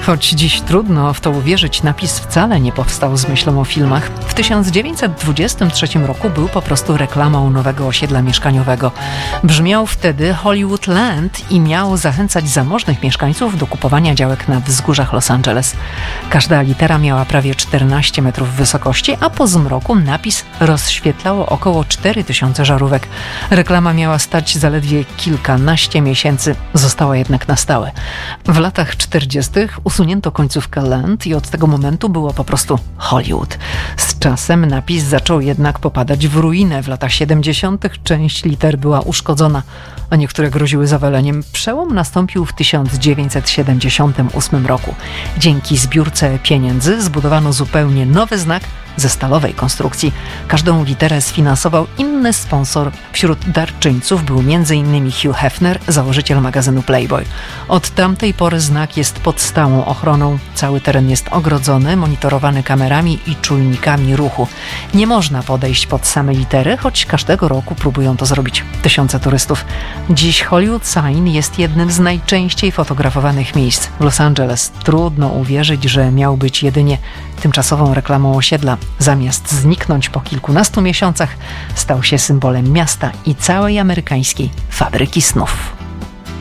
Choć dziś trudno w to uwierzyć, napis wcale nie powstał z myślą o filmach. W 1923 roku był po prostu reklamą nowego osiedla mieszkaniowego. Brzmiał wtedy Hollywood Land i miał zachęcać zamożnych mieszkańców do kupowania działek na wzgórzach Los Angeles. Każda litera miała prawie 14 metrów wysokości, a po zmroku napis rozświetlało około 4000 żarówek. Reklama miała stać zaledwie kilkanaście miesięcy, została jednak na stałe. W latach 40. usunięto końcówkę Land i od tego momentu było po prostu Hollywood. Z czasem napis zaczął jednak popadać w ruinę. W latach 70. część liter była uszkodzona, a niektóre groziły zawaleniem. Przełom nastąpił w 1978 roku. Dzięki zbiórce pieniędzy zbudowano zupełnie nowy znak ze stalowej konstrukcji. Każdą literę sfinansował inny sponsor. Wśród darczyńców był m.in. Hugh Hefner, założyciel magazynu Playboy. Od tamtej pory znak jest pod stałą ochroną. Cały teren jest ogrodzony, monitorowany kamerami i czujnikami ruchu. Nie można podejść pod same litery, choć każdego roku próbują to zrobić tysiące turystów. Dziś Hollywood Sign jest jednym z najczęściej fotografowanych miejsc w Los Angeles. Trudno uwierzyć, że miał być jedynie tymczasową reklamą osiedla. Zamiast zniknąć po kilkunastu miesiącach, stał się symbolem miasta i całej amerykańskiej fabryki snów.